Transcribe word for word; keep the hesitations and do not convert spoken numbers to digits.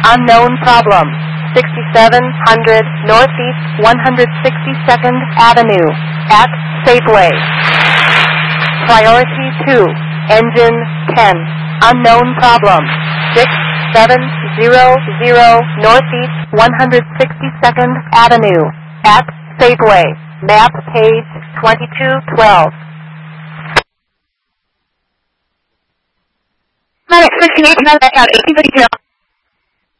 Unknown problem. sixty-seven hundred Northeast one hundred sixty-second Avenue at Safeway. Priority two. Engine ten. Unknown problem. six seven zero zero Northeast one hundred sixty-second Avenue at Safeway. Map page twenty-two twelve. Medic sixty-eight, back out eighteen fifty-two.